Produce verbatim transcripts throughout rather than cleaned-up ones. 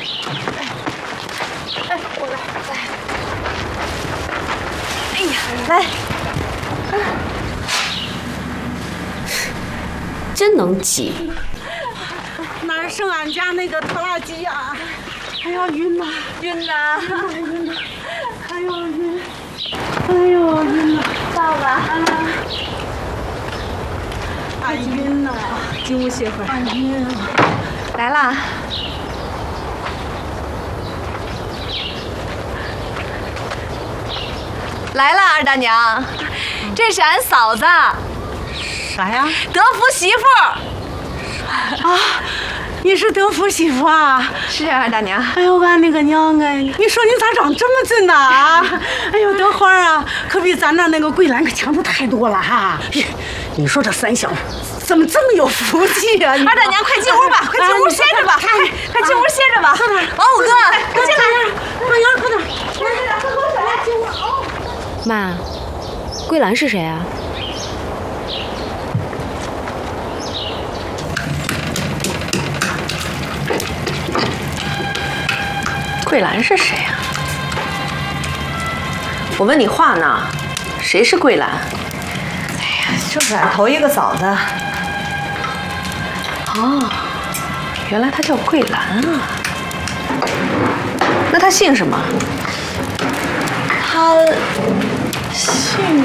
哎，我来，来。哎呀，来。 真能挤。 哪是俺家那个拖拉机啊？哎呀，晕呐， 晕呐， 晕呐！哎呦晕，哎呦晕呐！ 爸爸， 哎晕呐！ 进屋歇会儿。 哎晕。 来啦。来啦，二大娘，这是俺嫂子。 啥呀？ 德福媳妇。 啊，你是德福媳妇啊？ 是啊，二大娘。 哎呦，俺那个娘哎！你说你咋长这么俊呢啊？哎呦，德花啊，可比咱那那个桂兰可强的太多了哈！你说这三小怎么这么有福气啊？ 二大娘，快进屋吧，快进屋歇着吧，快快进屋歇着吧。王五哥，快进来！ 快点，快点，来来来，快喝水，来进屋哦。 妈，桂兰是谁啊？ 桂兰是谁啊？我问你话呢，谁是桂兰？ 哎呀，就是俺头一个嫂子。 哦，原来她叫桂兰啊。那她姓什么？ 她姓……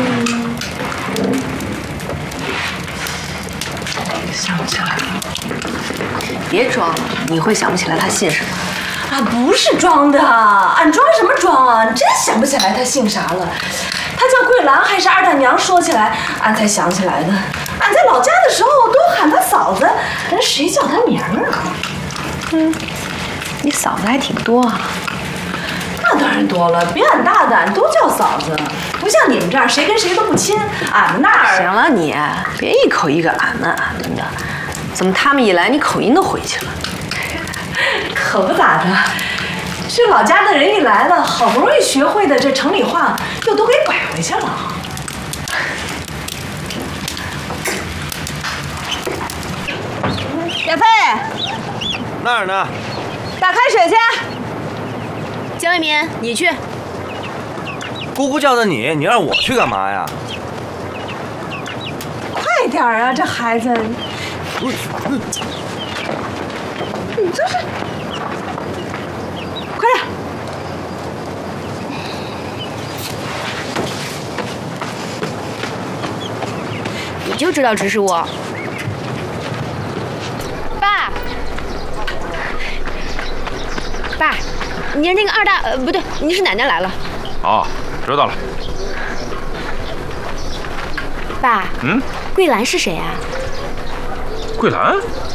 想不起来了。 别装了，你会想不起来她姓什么？ 啊，不是装的，俺装什么装啊？真想不起来她姓啥了。她叫桂兰，还是二大娘说起来，俺才想起来的。俺在老家的时候都喊她嫂子，人谁叫她名儿啊？ 嗯，你嫂子还挺多啊。 那当然多了，比俺大的俺都叫嫂子，不像你们这儿谁跟谁都不亲。俺们那儿…… 行了，你别一口一个俺们俺们的，怎么他们一来你口音都回去了？ 可不咋的，这老家的人一来了，好不容易学会的这城里话又都给拐回去了。 亚飞， 那儿呢？ 打开水去。 江一民，你去。 姑姑叫的你，你让我去干嘛呀？ 快点啊，这孩子！ 不是， 你这是……快点！ 你就知道指使我。爸，爸，你是那个二大……呃，不对，你是奶奶来了。 哦，知道了。 爸， 嗯， 桂兰是谁啊？ 桂兰？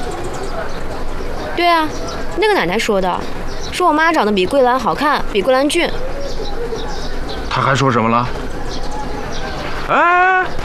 对啊，那个奶奶说的，说我妈长得比桂兰好看，比桂兰俊。 她还说什么了？哎。